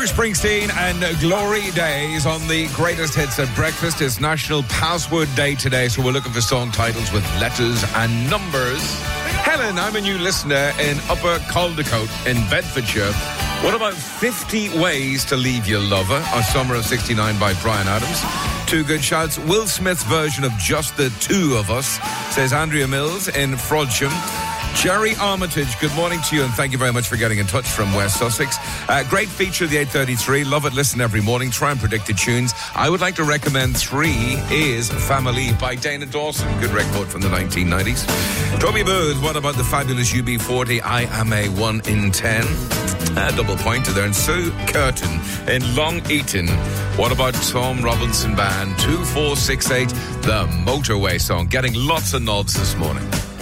Bruce Springsteen and Glory Days on the greatest hits at breakfast. It's National Password Day today, so we're looking for song titles with letters and numbers. Helen, I'm a new listener in Upper Caldecott in Bedfordshire. What about 50 Ways to Leave Your Lover? A Summer of 69 by Bryan Adams. Two good shouts. Will Smith's version of Just the Two of Us, says Andrea Mills in Frodsham. Jerry Armitage, good morning to you, and thank you very much for getting in touch from West Sussex. Great feature of the 8:33. Love it, listen every morning. Try and predict the tunes. I would like to recommend 3 is Family by Dana Dawson. Good record from the 1990s. Toby Booth, what about the fabulous UB40? I Am a 1 in 10. Double pointer there. And Sue Curtin in Long Eaton. What about Tom Robinson Band? 2468, the Motorway song. Getting lots of nods this morning.